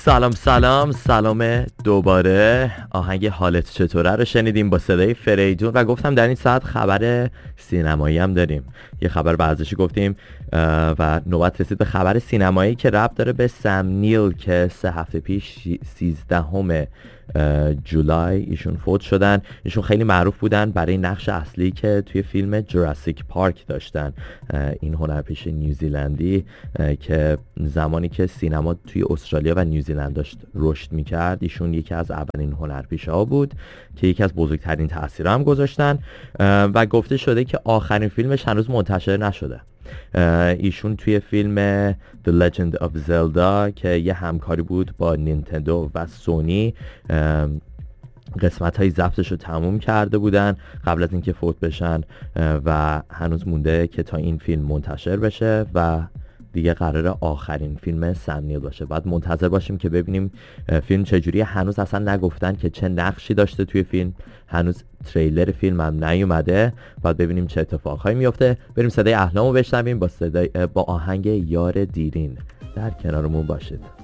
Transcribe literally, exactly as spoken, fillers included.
سلام سلام سلام دوباره. آهنگ حالت چطوره رو شنیدیم با صدای فریدون و گفتم در این ساعت خبر سینمایی هم داریم. یه خبر ورزشی گفتیم و نوبت رسید به خبر سینمایی که ربط داره به سم نیل که سه هفته پیش سیزدهم جولای ایشون فوت شدن. ایشون خیلی معروف بودن برای نقش اصلی که توی فیلم جوراسیک پارک داشتن. این هنرپیشه نیوزیلندی که زمانی که سینما توی استرالیا و نیوزیلند داشت رشد میکرد، ایشون یکی از اولین هنرپیشه ها بود که یکی از بزرگترین تاثیرها هم گذاشتن و گفته شده که آخرین فیلمش هنوز منتشر نشده. ایشون توی فیلم The Legend of Zelda که یه همکاری بود با نینتندو و سونی، قسمت های ضبطش رو تموم کرده بودن قبل از اینکه فوت بشن و هنوز مونده که تا این فیلم منتشر بشه و دیگه قراره آخرین فیلم سم نیل باشه. باید منتظر باشیم که ببینیم فیلم چجوریه. هنوز اصلا نگفتن که چه نقشی داشته توی فیلم، هنوز تریلر فیلم هم نیومده. باید ببینیم چه اتفاقهایی میفته. بریم صدای احلامو بشنویم با صدای با آهنگ یار دیرین. در کنارمون باشید.